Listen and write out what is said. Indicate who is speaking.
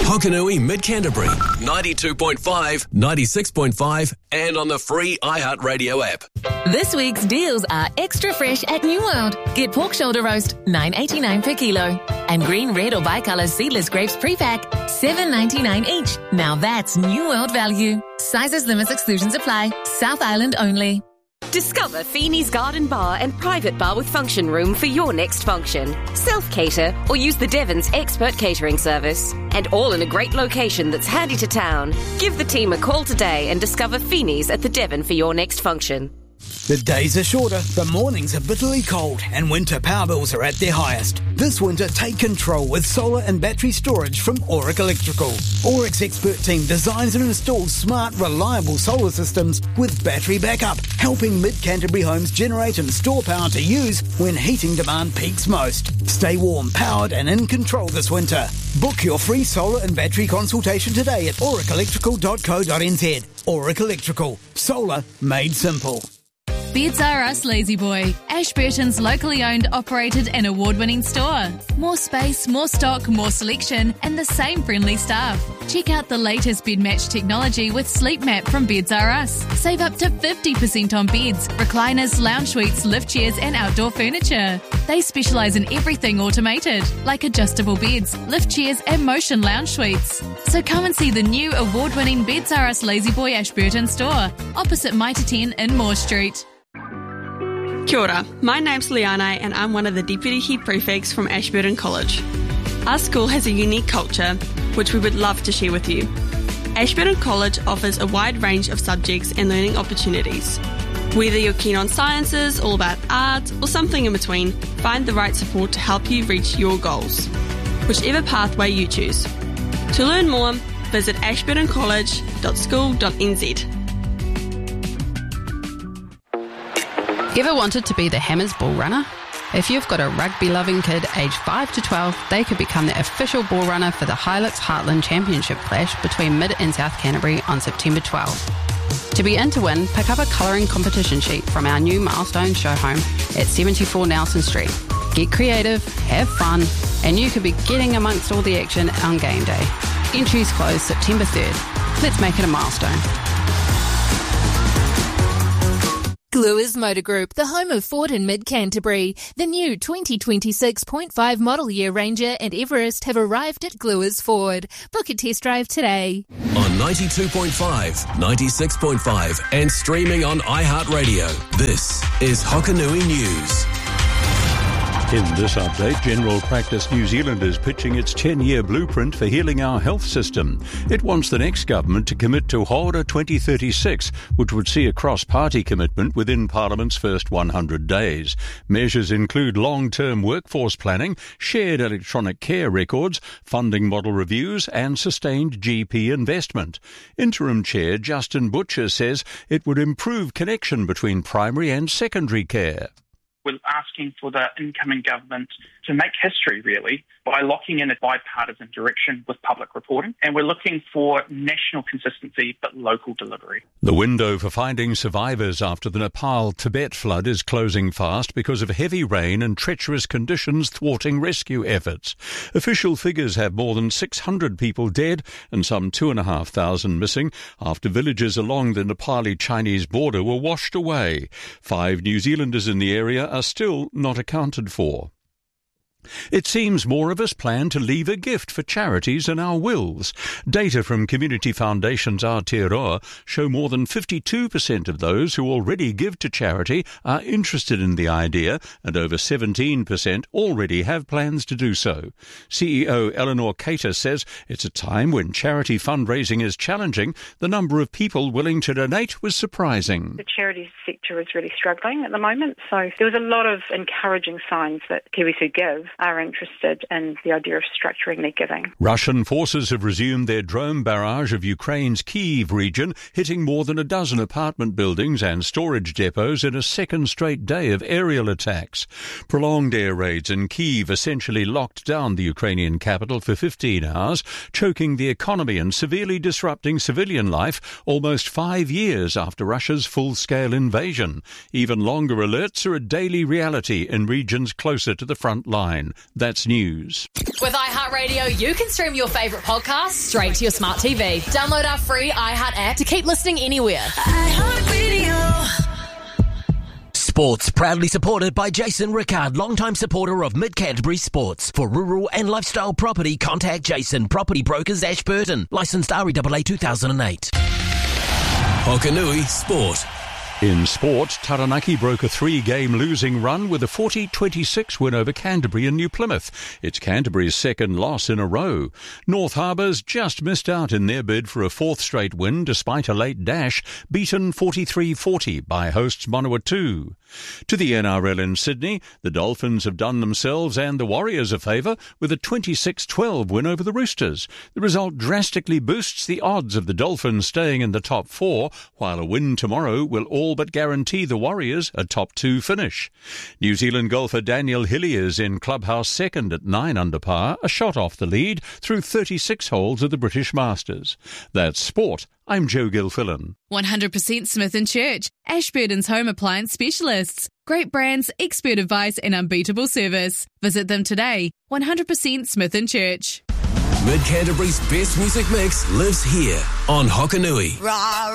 Speaker 1: Hokanui Mid-Canterbury, 92.5, 96.5 and on the free iHeartRadio app.
Speaker 2: This week's deals are extra fresh at New World. Get pork shoulder roast, $9.89 per kilo. And green, red or bicolour seedless grapes pre-pack, $7.99 each. Now that's New World value. Sizes, limits, exclusions apply. South Island only.
Speaker 3: Discover Feeney's Garden Bar and private bar with function room for your next function. Self-cater or use the Devon's expert catering service. And all in a great location that's handy to town. Give the team a call today and discover Feeney's at the Devon for your next function.
Speaker 4: The days are shorter, the mornings are bitterly cold, and winter power bills are at their highest. This winter, take control with solar and battery storage from Auric Electrical. Auric's expert team designs and installs smart, reliable solar systems with battery backup, helping Mid-Canterbury homes generate and store power to use when heating demand peaks most. Stay warm, powered and in control this winter. Book your free solar and battery consultation today at auricelectrical.co.nz. Auric Electrical. Solar made simple.
Speaker 5: Beds R Us Lazy Boy, Ashburton's locally owned, operated and award-winning store. More space, more stock, more selection and the same friendly staff. Check out the latest bed match technology with Sleep Map from Beds R Us. Save up to 50% on beds, recliners, lounge suites, lift chairs and outdoor furniture. They specialise in everything automated, like adjustable beds, lift chairs and motion lounge suites. So come and see the new award-winning Beds R Us Lazy Boy Ashburton store, opposite Mitre 10 in Moore Street.
Speaker 6: Kia ora, my name's Liana and I'm one of the Deputy Head Prefects from Ashburton College. Our school has a unique culture which we would love to share with you. Ashburton College offers a wide range of subjects and learning opportunities. Whether you're keen on sciences, all about art or something in between, find the right support to help you reach your goals, whichever pathway you choose. To learn more, visit ashburtoncollege.school.nz.
Speaker 7: Ever wanted to be the Hammers ball runner? If you've got a rugby-loving kid aged 5 to 12, they could become the official ball runner for the Hilux Heartland Championship clash between Mid and South Canterbury on September 12. To be in to win, pick up a colouring competition sheet from our new Milestone show home at 74 Nelson Street. Get creative, have fun, and you could be getting amongst all the action on game day. Entries close September 3rd. Let's make it a milestone.
Speaker 2: Gluers Motor Group, the home of Ford in Mid-Canterbury. The new 2026.5 model year Ranger and Everest have arrived at Gluers Ford. Book a test drive today.
Speaker 1: On 92.5, 96.5 and streaming on iHeartRadio. This is Hokanui News.
Speaker 8: In this update, General Practice New Zealand is pitching its 10-year blueprint for healing our health system. It wants the next government to commit to Hora 2036, which would see a cross-party commitment within Parliament's first 100 days. Measures include long-term workforce planning, shared electronic care records, funding model reviews and sustained GP investment. Interim Chair Justin Butcher says it would improve connection between primary and secondary care.
Speaker 9: We're asking for the incoming government to make history, really, by locking in a bipartisan direction with public reporting. And we're looking for national consistency but local delivery.
Speaker 8: The window for finding survivors after the Nepal-Tibet flood is closing fast because of heavy rain and treacherous conditions thwarting rescue efforts. Official figures have more than 600 people dead and some 2,500 missing after villages along the Nepali-Chinese border were washed away. 5 New Zealanders in the area are still not accounted for. It seems more of us plan to leave a gift for charities in our wills. Data from Community Foundation's Aotearoa show more than 52% of those who already give to charity are interested in the idea, and over 17% already have plans to do so. CEO Eleanor Cater says it's a time when charity fundraising is challenging. The number of people willing to donate was surprising.
Speaker 10: The charity sector is really struggling at the moment, so there was a lot of encouraging signs that Kiwis who give are interested in the idea of structuring their giving.
Speaker 8: Russian forces have resumed their drone barrage of Ukraine's Kyiv region, hitting more than a dozen apartment buildings and storage depots in a second straight day of aerial attacks. Prolonged air raids in Kyiv essentially locked down the Ukrainian capital for 15 hours, choking the economy and severely disrupting civilian life almost 5 years after Russia's full-scale invasion. Even longer alerts are a daily reality in regions closer to the front line. 9. That's news.
Speaker 11: With iHeartRadio, you can stream your favourite podcasts straight to your smart TV. Download our free iHeart app to keep listening anywhere.
Speaker 12: iHeartRadio. Sports proudly supported by Jason Rickard, longtime supporter of Mid-Canterbury Sports. For rural and lifestyle property, contact Jason, Property Brokers, Ashburton. Licensed REAA 2008.
Speaker 1: Hokanui Sport.
Speaker 8: In sport, Taranaki broke a 3-game losing run with a 40-26 win over Canterbury and New Plymouth. It's Canterbury's second loss in a row. North Harbour's just missed out in their bid for a 4th straight win despite a late dash, beaten 43-40 by hosts Manawatu. To the NRL in Sydney, the Dolphins have done themselves and the Warriors a favour with a 26-12 win over the Roosters. The result drastically boosts the odds of the Dolphins staying in the top 4, while a win tomorrow will all but guarantee the Warriors a top 2 finish. New Zealand golfer Daniel Hilliers in clubhouse second at 9 under par, a shot off the lead through 36 holes of the British Masters. That's sport. I'm Joe Gilfillan.
Speaker 5: 100% Smith & Church, Ashburton's home appliance specialists. Great brands, expert advice and unbeatable service. Visit them today. 100% Smith & Church.
Speaker 1: Mid-Canterbury's best music mix lives here on Hokanui.